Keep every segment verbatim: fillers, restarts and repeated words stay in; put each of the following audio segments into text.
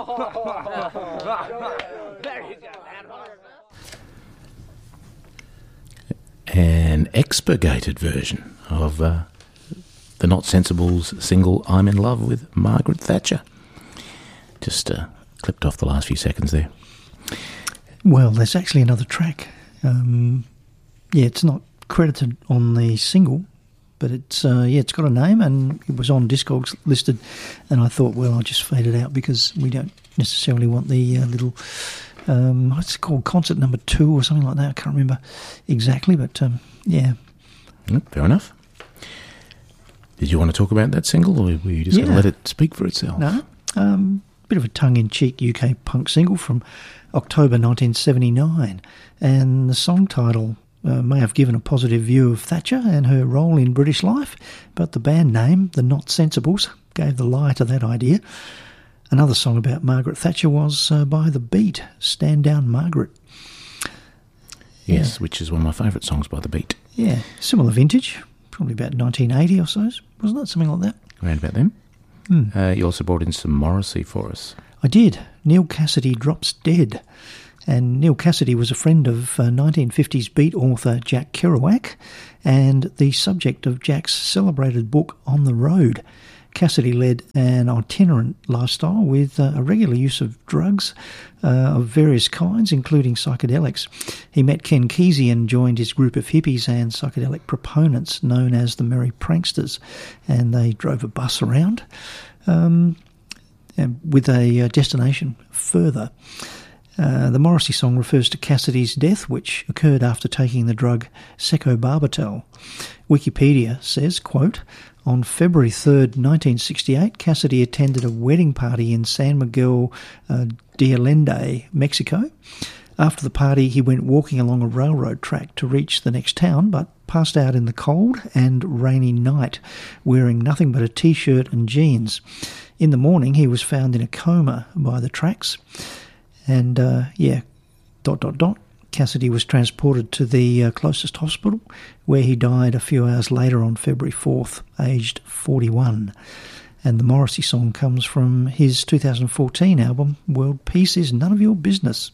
An expurgated version of uh, the Not Sensibles single I'm in Love with Margaret Thatcher. Just uh, clipped off the last few seconds there. Well, there's actually another track. Um, yeah, it's not credited on the single, but it's uh, yeah, it's got a name and it was on Discogs listed. And I thought, well, I'll just fade it out because we don't necessarily want the uh, little um, what's it called, concert number two or something like that. I can't remember exactly, but um, yeah. Mm, fair enough. Did you want to talk about that single, or were you just yeah. going to let it speak for itself? No, um, bit of a tongue-in-cheek U K punk single from October nineteen seventy-nine, and the song title uh, may have given a positive view of Thatcher and her role in British life, but the band name, the Not Sensibles, gave the lie to that idea. Another song about Margaret Thatcher was uh, by The Beat, Stand Down Margaret. Yes, yeah. which is one of my favourite songs by The Beat. Yeah, similar vintage, probably about nineteen eighty or so, wasn't it? Something like that. Around about then. Hmm. Uh, you also brought in some Morrissey for us. I did. Neil Cassidy Drops Dead. And Neil Cassidy was a friend of uh, nineteen fifties beat author Jack Kerouac and the subject of Jack's celebrated book On the Road. Cassidy led an itinerant lifestyle with uh, a regular use of drugs uh, of various kinds, including psychedelics. He met Ken Kesey and joined his group of hippies and psychedelic proponents known as the Merry Pranksters, and they drove a bus around um, with a destination further. Uh, the Morrissey song refers to Cassidy's death, which occurred after taking the drug secobarbital. Wikipedia says, quote, on February third, nineteen sixty-eight, Cassidy attended a wedding party in San Miguel uh, de Allende, Mexico. After the party, he went walking along a railroad track to reach the next town, but passed out in the cold and rainy night, wearing nothing but a T-shirt and jeans. In the morning, he was found in a coma by the tracks. And, uh, yeah, dot, dot, dot, Cassidy was transported to the uh, closest hospital, where he died a few hours later on February fourth, aged forty-one. And the Morrissey song comes from his two thousand fourteen album, World Peace Is None of Your Business.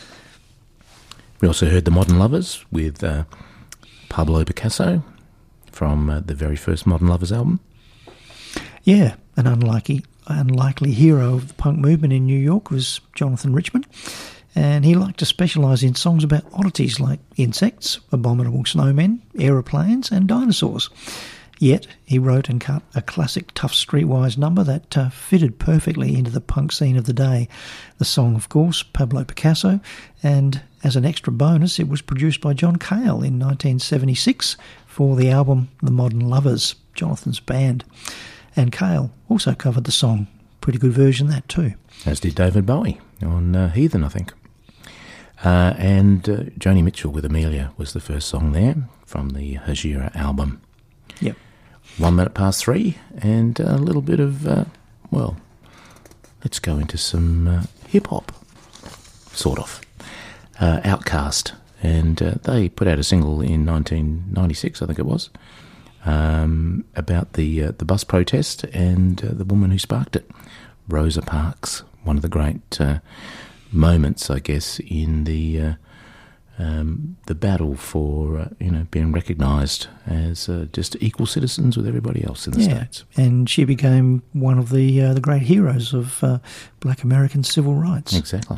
We also heard The Modern Lovers with uh, Pablo Picasso from uh, the very first Modern Lovers album. Yeah, an unlikely, unlikely hero of the punk movement in New York was Jonathan Richman. And he liked to specialise in songs about oddities like insects, abominable snowmen, aeroplanes and dinosaurs. Yet he wrote and cut a classic tough streetwise number that uh, fitted perfectly into the punk scene of the day. The song, of course, Pablo Picasso, and as an extra bonus, it was produced by John Cale in nineteen seventy-six for the album The Modern Lovers, Jonathan's band. And Cale also covered the song. Pretty good version, that too. As did David Bowie on uh, Heathen, I think. Uh, and uh, Joni Mitchell with Amelia was the first song there from the Hajira album. Yep. One minute past three, and a little bit of, uh, well, let's go into some uh, hip-hop, sort of. Uh, Outkast, and uh, they put out a single in nineteen ninety-six, I think it was, um, about the uh, the bus protest and uh, the woman who sparked it, Rosa Parks, one of the great uh, moments, I guess, in the uh, um, the battle for uh, you know being recognised as uh, just equal citizens with everybody else in the yeah, States. And she became one of the uh, the great heroes of uh, Black American civil rights. Exactly.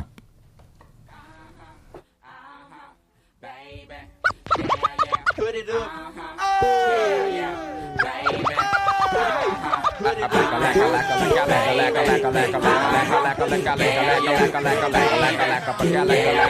Put it up. Oh, yeah, baby. Put it up.